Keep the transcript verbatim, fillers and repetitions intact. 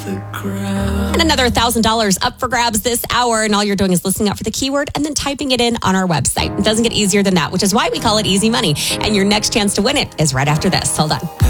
And another one thousand dollars up for grabs this hour. And all you're doing is listening out for the keyword and then typing it in on our website. It doesn't get easier than that, which is why we call it easy money. And your next chance to win it is right after this. Hold on.